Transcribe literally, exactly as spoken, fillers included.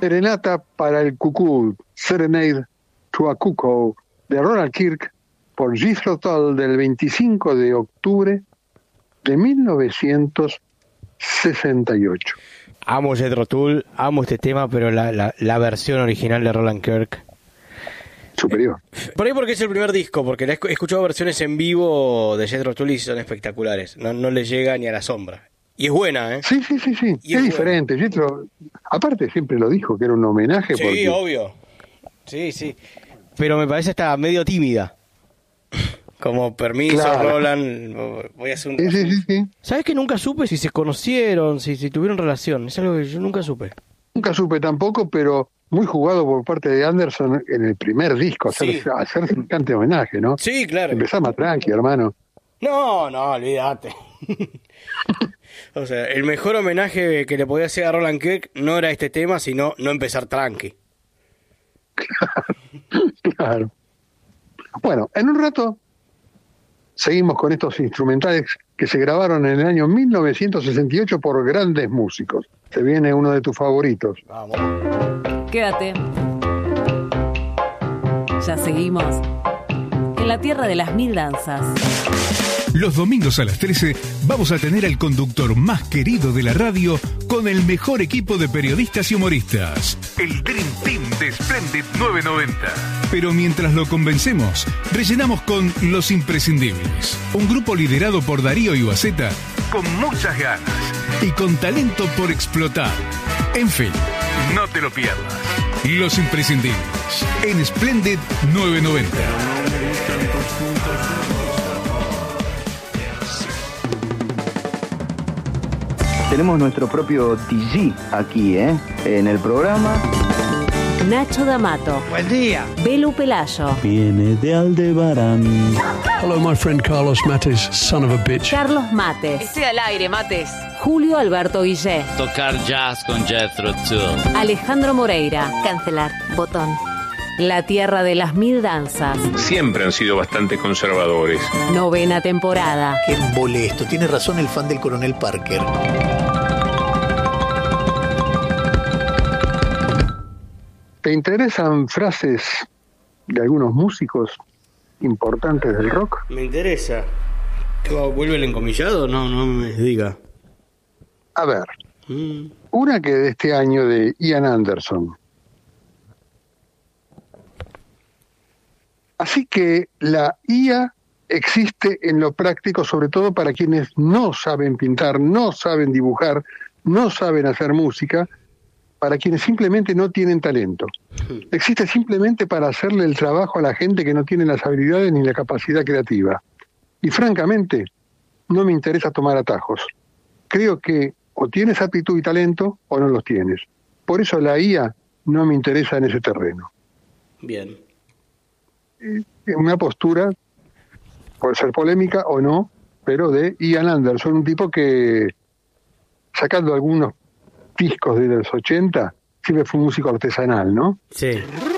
Serenata para el Cucú, Serenade to a Cuckoo, de Roland Kirk, por Jethro Tull, del veinticinco de octubre de mil novecientos sesenta y ocho. Amo Jethro Tull, amo este tema, pero la, la, la versión original de Roland Kirk... superior. Por ahí porque es el primer disco, porque he escuchado versiones en vivo de Jethro Tull y son espectaculares. No, no le llega ni a la sombra. Y es buena, ¿eh? Sí, sí, sí, sí. Y es, es diferente. Jethro, aparte siempre lo dijo, que era un homenaje. Sí, porque... obvio. Sí, sí. Pero me parece hasta medio tímida. Como, permiso, claro. Roland, voy a hacer un... Sí, sí, sí, sí. ¿Sabes que nunca supe si se conocieron, si, si tuvieron relación? Es algo que yo nunca supe. Nunca supe tampoco, pero muy jugado por parte de Anderson en el primer disco, hacer, Sí. hacer semejante homenaje, ¿no? Sí, claro. Empezá más tranqui, hermano. No, no, olvídate. O sea, el mejor homenaje que le podía hacer a Roland Kirk no era este tema, sino no empezar tranqui. Claro. Bueno, en un rato seguimos con estos instrumentales que se grabaron en el año mil novecientos sesenta y ocho por grandes músicos. Se viene uno de tus favoritos. Vamos. Quédate. Ya seguimos en la tierra de las mil danzas. Los domingos a las trece vamos a tener al conductor más querido de la radio con el mejor equipo de periodistas y humoristas. El Dream Team de Splendid novecientos noventa. Pero mientras lo convencemos, rellenamos con Los Imprescindibles. Un grupo liderado por Darío Iwaseta con muchas ganas y con talento por explotar. En fin, no te lo pierdas. Los Imprescindibles en Splendid novecientos noventa. Tenemos nuestro propio D J aquí, ¿eh? En el programa. Nacho D'Amato. Buen día. Belu Pelayo. Viene de Aldebarán. Hello, my friend Carlos Mates, son of a bitch. Carlos Mates. Estoy al aire, Mates. Julio Alberto Guillé. Tocar jazz con Jethro Tull. Alejandro Moreira. Cancelar. Botón. La tierra de las mil danzas. Siempre han sido bastante conservadores. Novena temporada. Qué molesto. Tiene razón el fan del Coronel Parker. ¿Te interesan frases de algunos músicos importantes del rock? Me interesa. ¿Vuelve el encomillado? No, no me diga. A ver, Mm. una que de este año de Ian Anderson. Así que la I A existe en lo práctico, sobre todo para quienes no saben pintar, no saben dibujar, no saben hacer música, para quienes simplemente no tienen talento. Existe simplemente para hacerle el trabajo a la gente que no tiene las habilidades ni la capacidad creativa. Y francamente, no me interesa tomar atajos. Creo que o tienes aptitud y talento o no los tienes. Por eso la I A no me interesa en ese terreno. Bien. Una postura, puede ser polémica o no, pero de Ian Anderson, un tipo que, sacando algunos discos de los ochenta, siempre fue un músico artesanal, ¿no? Sí.